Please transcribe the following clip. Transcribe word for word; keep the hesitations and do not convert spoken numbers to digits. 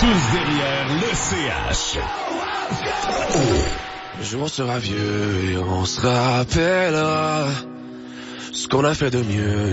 tous derrière le C H. Le jour sera vieux et on se rappellera ce qu'on a fait de mieux.